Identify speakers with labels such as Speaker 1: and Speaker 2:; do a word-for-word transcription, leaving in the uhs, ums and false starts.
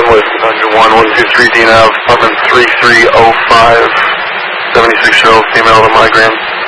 Speaker 1: with one one two three Dean Ave, apartment three three oh five, seventy-six year old female with a migraine.